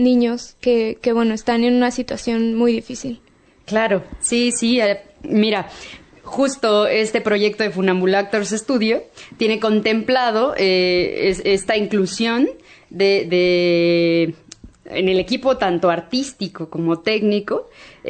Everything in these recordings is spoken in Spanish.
niños que bueno, están en una situación muy difícil. Claro, sí, mira, justo este proyecto de Funambulactors Studio tiene contemplado esta inclusión de en el equipo tanto artístico como técnico,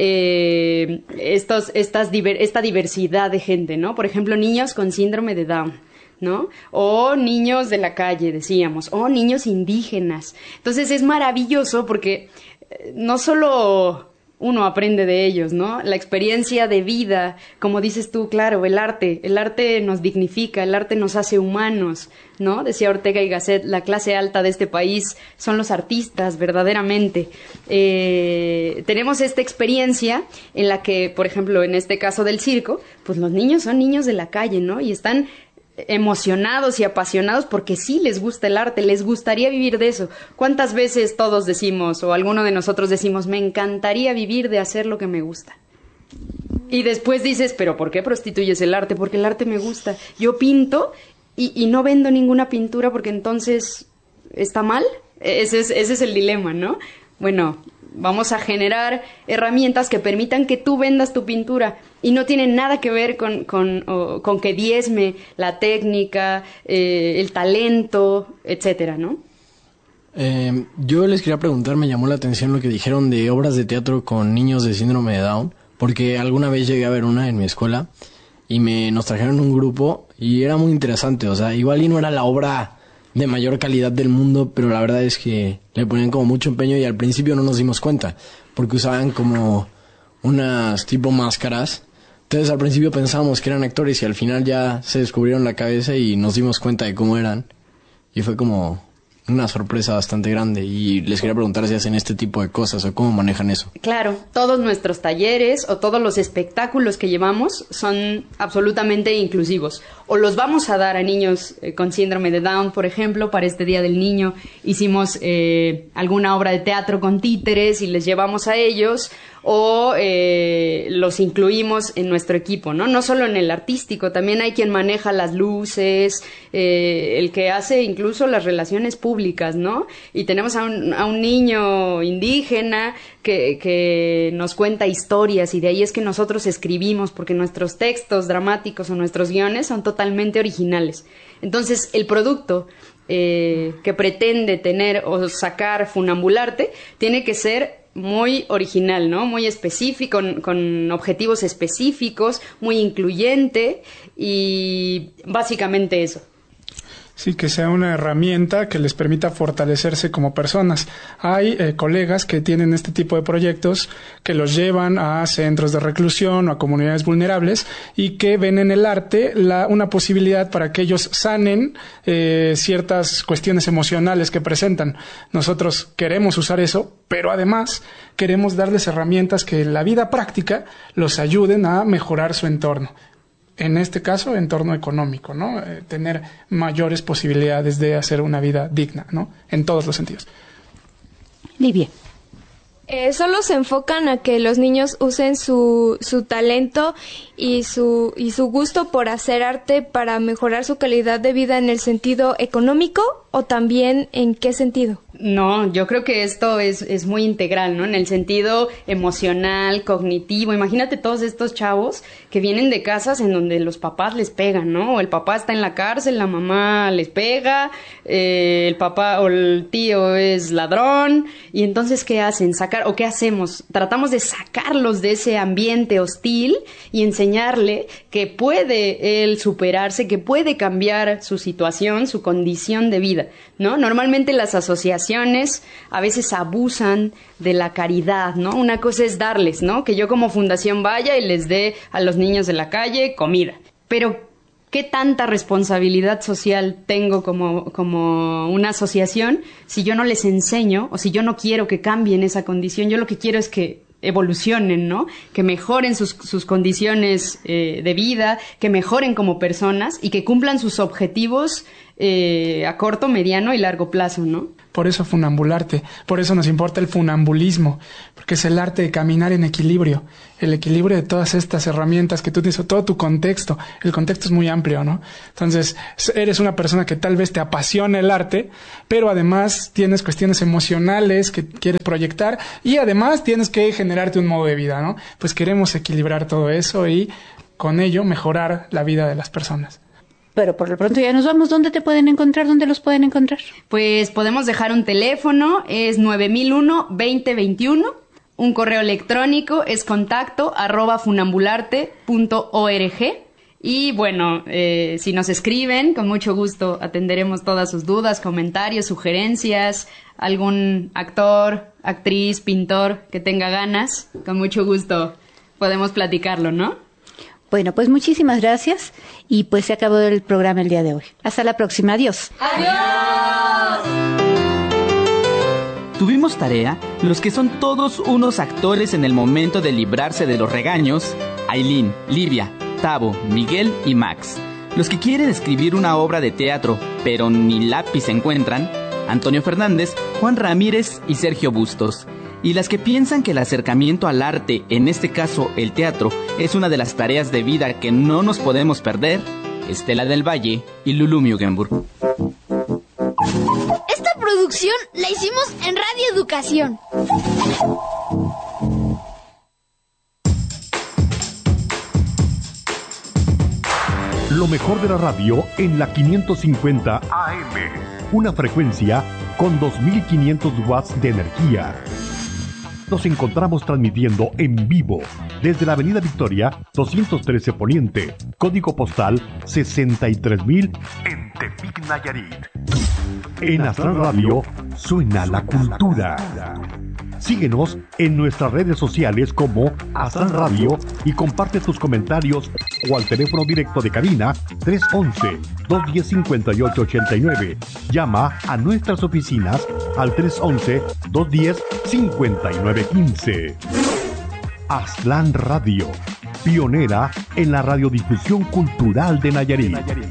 esta diversidad de gente, ¿no? Por ejemplo, niños con síndrome de Down, ¿no? O niños de la calle, decíamos, o niños indígenas. Entonces es maravilloso porque no solo uno aprende de ellos, ¿no? La experiencia de vida, como dices tú, claro, el arte nos dignifica, el arte nos hace humanos, ¿no? Decía Ortega y Gasset, la clase alta de este país son los artistas, verdaderamente. Tenemos esta experiencia en la que, por ejemplo, en este caso del circo, pues los niños son niños de la calle, ¿no? Y están emocionados y apasionados porque sí les gusta el arte, les gustaría vivir de eso. ¿Cuántas veces todos decimos, o alguno de nosotros decimos, me encantaría vivir de hacer lo que me gusta? Y después dices, ¿pero por qué prostituyes el arte? Porque el arte me gusta. Yo pinto y no vendo ninguna pintura porque entonces ¿está mal? Ese es el dilema, ¿no? Bueno, vamos a generar herramientas que permitan que tú vendas tu pintura y no tienen nada que ver con que diezme la técnica, el talento, etcétera, ¿no? Yo les quería preguntar, me llamó la atención lo que dijeron de obras de teatro con niños de síndrome de Down, porque alguna vez llegué a ver una en mi escuela y nos trajeron un grupo y era muy interesante, o sea, igual y no era la obra de mayor calidad del mundo, pero la verdad es que le ponían como mucho empeño y al principio no nos dimos cuenta, porque usaban como unas tipo máscaras. Entonces al principio pensábamos que eran actores y al final ya se descubrieron la cabeza y nos dimos cuenta de cómo eran. Y fue como una sorpresa bastante grande y les quería preguntar si hacen este tipo de cosas o cómo manejan eso. Claro, todos nuestros talleres o todos los espectáculos que llevamos son absolutamente inclusivos. O los vamos a dar a niños con síndrome de Down, por ejemplo, para este Día del Niño hicimos alguna obra de teatro con títeres y les llevamos a ellos, o los incluimos en nuestro equipo, ¿no? No solo en el artístico, también hay quien maneja las luces, el que hace incluso las relaciones públicas, ¿no? Y tenemos a un niño indígena que nos cuenta historias y de ahí es que nosotros escribimos, porque nuestros textos dramáticos o nuestros guiones son totalmente originales. Entonces, el producto que pretende tener o sacar Funambularte tiene que ser muy original, ¿no? Muy específico, con objetivos específicos, muy incluyente y básicamente eso. Sí, que sea una herramienta que les permita fortalecerse como personas. Hay colegas que tienen este tipo de proyectos que los llevan a centros de reclusión o a comunidades vulnerables y que ven en el arte una posibilidad para que ellos sanen ciertas cuestiones emocionales que presentan. Nosotros queremos usar eso, pero además queremos darles herramientas que en la vida práctica los ayuden a mejorar su entorno. En este caso, entorno económico, ¿no? Tener mayores posibilidades de hacer una vida digna, ¿no? En todos los sentidos. Livia. Solo se enfocan a que los niños usen su talento y su gusto por hacer arte para mejorar su calidad de vida en el sentido económico, o también en qué sentido. No, yo creo que esto es muy integral, ¿no? En el sentido emocional, cognitivo. Imagínate todos estos chavos que vienen de casas en donde los papás les pegan, ¿no? O el papá está en la cárcel, la mamá les pega, el papá o el tío es ladrón. Y entonces, ¿qué hacen? ¿O qué hacemos? Tratamos de sacarlos de ese ambiente hostil y enseñarle que puede él superarse, que puede cambiar su situación, su condición de vida, ¿no? Normalmente las asociaciones a veces abusan de la caridad, ¿no? Una cosa es darles, ¿no? Que yo como fundación vaya y les dé a los niños de la calle comida. Pero ¿qué tanta responsabilidad social tengo como una asociación si yo no les enseño o si yo no quiero que cambien esa condición? Yo lo que quiero es que evolucionen, ¿no? Que mejoren sus condiciones de vida, que mejoren como personas y que cumplan sus objetivos a corto, mediano y largo plazo, ¿no? Por eso Funambularte, por eso nos importa el funambulismo, porque es el arte de caminar en equilibrio, el equilibrio de todas estas herramientas que tú tienes, todo tu contexto. El contexto es muy amplio, ¿no? Entonces, eres una persona que tal vez te apasiona el arte, pero además tienes cuestiones emocionales que quieres proyectar y además tienes que generarte un modo de vida, ¿no? Pues queremos equilibrar todo eso y con ello mejorar la vida de las personas. Pero por lo pronto ya nos vamos. ¿Dónde te pueden encontrar? ¿Dónde los pueden encontrar? Pues podemos dejar un teléfono, es 9001-2021, un correo electrónico es contacto@funambularte.org y bueno, si nos escriben, con mucho gusto atenderemos todas sus dudas, comentarios, sugerencias, algún actor, actriz, pintor que tenga ganas, con mucho gusto podemos platicarlo, ¿no? Bueno, pues muchísimas gracias y pues se acabó el programa el día de hoy. Hasta la próxima. Adiós. ¡Adiós! Tuvimos tarea los que son todos unos actores en el momento de librarse de los regaños: Ailín, Livia, Tavo, Miguel y Max. Los que quieren escribir una obra de teatro, pero ni lápiz encuentran: Antonio Fernández, Juan Ramírez y Sergio Bustos. Y las que piensan que el acercamiento al arte, en este caso el teatro, es una de las tareas de vida que no nos podemos perder: Estela del Valle y Lulu Mugenburg. Esta producción la hicimos en Radio Educación. Lo mejor de la radio en la 550 AM. Una frecuencia con 2500 watts de energía. Nos encontramos transmitiendo en vivo desde la Avenida Victoria 213 Poniente, código postal 63000 en Tepic, Nayarit. En Astral Radio suena la cultura. Síguenos en nuestras redes sociales como Astral Radio y comparte tus comentarios o al teléfono directo de cabina 311-210-5889. Llama a nuestras oficinas al 311-210-5915. Astral Radio, pionera en la radiodifusión cultural de Nayarit.